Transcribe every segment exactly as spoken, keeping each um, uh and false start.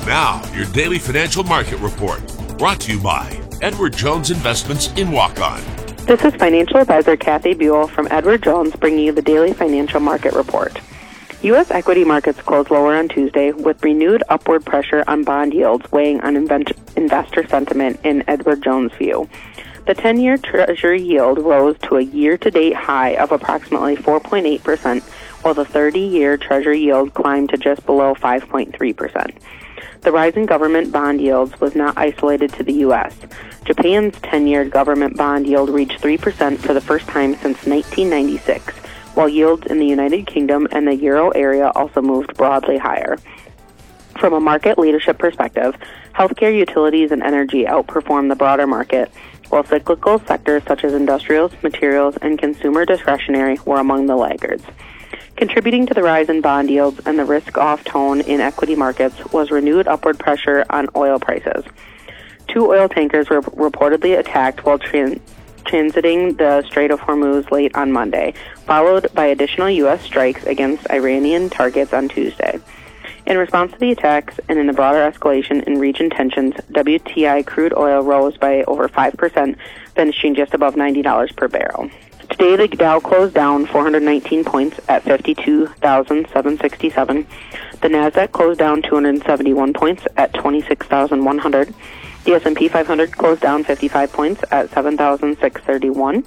Now, your daily financial market report, brought to you by Edward Jones Investments in Waukon. This is financial advisor Kathy Buell from Edward Jones bringing you the daily financial market report. U S equity markets closed lower on Tuesday with renewed upward pressure on bond yields weighing on invent- investor sentiment in Edward Jones' view. The ten-year Treasury yield rose to a year-to-date high of approximately four point eight percent, while the thirty-year Treasury yield climbed to just below five point three percent. The rise in government bond yields was not isolated to the U S. Japan's ten-year government bond yield reached three percent for the first time since nineteen ninety-six, while yields in the United Kingdom and the Euro area also moved broadly higher. From a market leadership perspective, healthcare, utilities, and energy outperformed the broader market, while cyclical sectors such as industrials, materials, and consumer discretionary were among the laggards. Contributing to the rise in bond yields and the risk-off tone in equity markets was renewed upward pressure on oil prices. Two oil tankers were reportedly attacked while trans- transiting the Strait of Hormuz late on Monday, followed by additional U S strikes against Iranian targets on Tuesday. In response to the attacks and in the broader escalation in region tensions, W T I crude oil rose by over five percent, finishing just above ninety dollars per barrel. Today, the Dow closed down four hundred nineteen points at fifty-two thousand seven hundred sixty-seven. The Nasdaq closed down two hundred seventy-one points at twenty-six thousand one hundred. The S and P five hundred closed down fifty-five points at seven thousand six hundred thirty-one.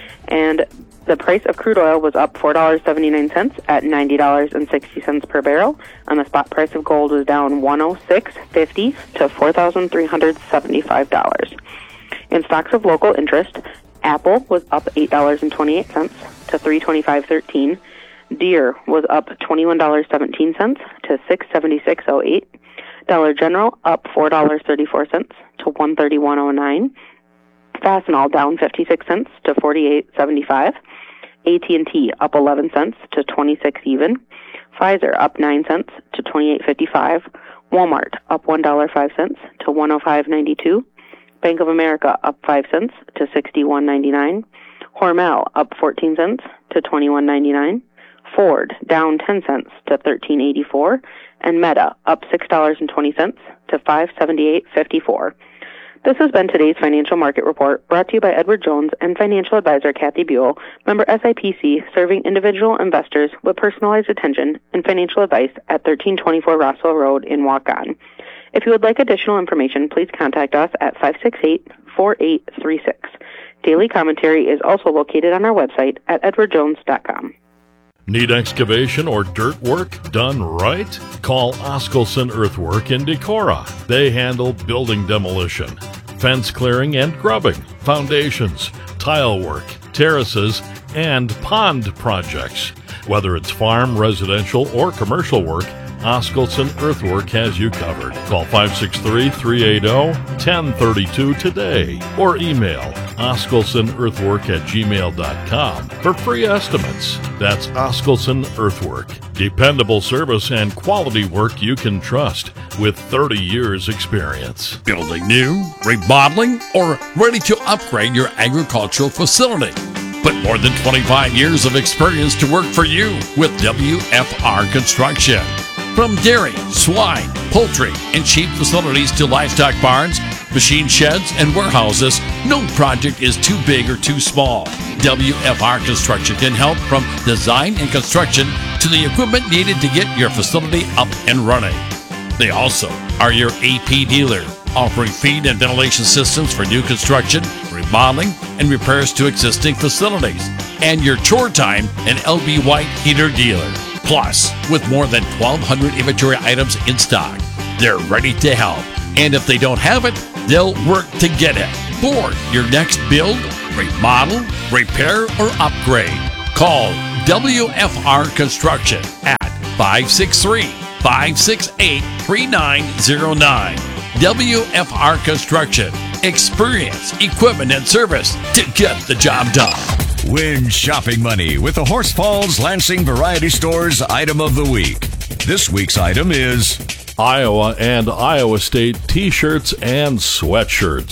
And the price of crude oil was up four dollars and seventy-nine cents at ninety dollars and sixty cents per barrel, and the spot price of gold was down one hundred six dollars and fifty cents to four thousand three hundred seventy-five dollars. In stocks of local interest, Apple was up eight dollars and twenty-eight cents to three hundred twenty-five dollars and thirteen cents. Deere was up twenty-one dollars and seventeen cents to six hundred seventy-six dollars and oh eight cents. Dollar General up four dollars and thirty-four cents to one hundred thirty-one dollars and oh nine cents. Fastenal down fifty-six cents to forty-eight dollars and seventy-five cents. A T and T up eleven cents to twenty-six cents even. Pfizer up nine cents to twenty-eight dollars and fifty-five cents. Walmart up one dollar and five cents to one hundred five dollars and ninety-two cents. Bank of America up five cents to sixty-one dollars and ninety-nine cents. Hormel up fourteen cents to twenty-one dollars and ninety-nine cents. Ford down ten cents to thirteen dollars and eighty-four cents. And Meta up six dollars and twenty cents to five hundred seventy-eight dollars and fifty-four cents. This has been today's financial market report, brought to you by Edward Jones and financial advisor Kathy Buell, member S I P C, serving individual investors with personalized attention and financial advice at thirteen twenty-four Rossville Road in Waukon. If you would like additional information, please contact us at five six eight, four eight three six. Daily commentary is also located on our website at edward jones dot com. Need excavation or dirt work done right? Call Oskelson Earthwork in Decorah. They handle building demolition, fence clearing and grubbing, foundations, tile work, terraces, and pond projects. Whether it's farm, residential, or commercial work, Oskelson Earthwork has you covered. Call five six three, three eight zero, one zero three two today or email oskelsonearthwork at gmail dot com for free estimates. That's Oskelson Earthwork. Dependable service and quality work you can trust with thirty years experience. Building new, remodeling, or ready to upgrade your agricultural facility. Put more than twenty-five years of experience to work for you with W F R Construction. From dairy, swine, poultry, and sheep facilities to livestock barns, machine sheds, and warehouses, no project is too big or too small. W F R Construction can help from design and construction to the equipment needed to get your facility up and running. They also are your A P dealer, offering feed and ventilation systems for new construction, remodeling, and repairs to existing facilities, and your Chore Time and L B White heater dealer. Plus, with more than twelve hundred inventory items in stock, they're ready to help. And if they don't have it, they'll work to get it. For your next build, remodel, repair, or upgrade, call W F R Construction at five six three, five six eight, three nine zero nine. W F R Construction. Experience, equipment, and service to get the job done. Win shopping money with the Horse Falls Lansing Variety Store's Item of the Week. This week's item is Iowa and Iowa State t-shirts and sweatshirts.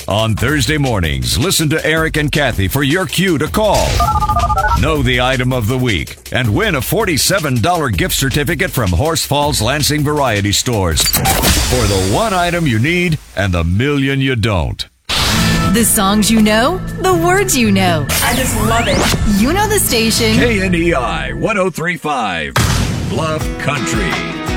On Thursday mornings, listen to Eric and Kathy for your cue to call. Know the item of the week and win a forty-seven dollars gift certificate from Horse Falls Lansing Variety Stores for the one item you need and the million you don't. The songs you know, the words you know. I just love it. You know the station. K N E I one oh three point five, Bluff Country.